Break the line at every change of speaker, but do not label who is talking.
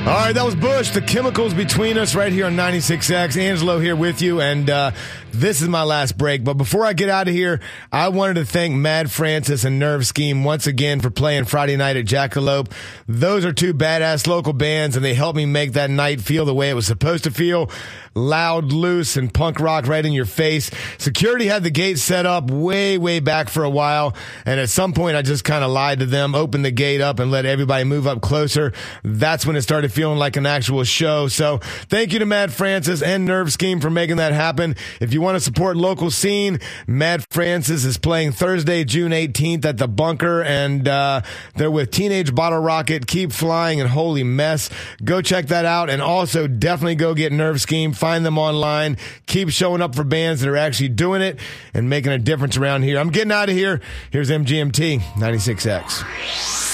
All right, that was Bush. The Chemicals Between Us right here on 96X. Angelo here with you, and this is my last break. But before I get out of here, I wanted to thank Mad Francis and Nerve Scheme once again for playing Friday night at Jackalope. Those are two badass local bands, and they helped me make that night feel the way it was supposed to feel. Loud, loose, and punk rock right in your face. Security had the gate set up way, way back for a while, and at some point I just kind of lied to them, opened the gate up, and let everybody move up closer. That's when it started feeling like an actual show. So thank you to Mad Francis and Nerve Scheme for making that happen. If you want to support local scene, Mad Francis is playing Thursday, June 18th at the Bunker, and they're with Teenage Bottle Rocket, Keep Flying, and Holy Mess. Go check that out, and also definitely go get Nerve Scheme. Find them online. Keep showing up for bands that are actually doing it and making a difference around here. I'm getting out of here. Here's MGMT 96X.